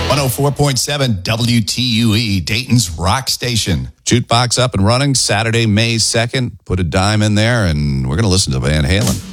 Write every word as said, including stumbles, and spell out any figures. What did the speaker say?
one oh four point seven W T U E, Dayton's rock station. Jukebox up and running Saturday, May second. Put a dime in there, and we're going to listen to Van Halen.